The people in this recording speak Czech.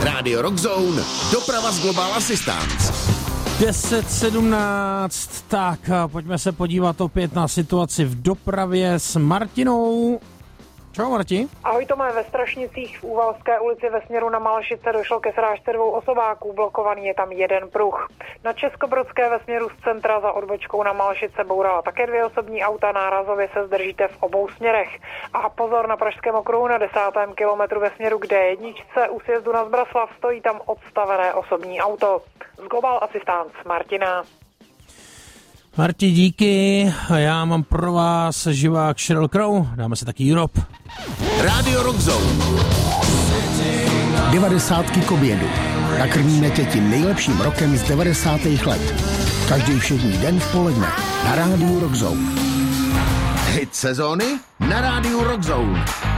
Rádio Rockzone, doprava z Global Assistance. 10:17, tak pojďme se podívat opět na situaci v dopravě s Martinou. Čau, Marti. Ahoj Tome, ve Strašnicích v Úvalské ulici ve směru na Malšice došlo ke srážce 2 osobáků, blokovaný je tam jeden pruh. Na Českobrodské ve směru z centra za odbočkou na Malšice bourala také 2 osobní auta, nárazově se zdržíte v obou směrech. A pozor, na Pražském okruhu na 10. kilometru ve směru k D1 u sjezdu na Zbraslav stojí tam odstavené osobní auto. Z Global Assistance Martina. Marti, díky. A já mám pro vás živák Sheryl Crow. Dáme se taky Europe. Rádio Rockzone. 90 k obědu. Nakrmíme tě tím nejlepším rokem z 90. let. Každý všední den v poledne na Rádiu Rockzone. Hit sezóny na Rádiu Rockzone.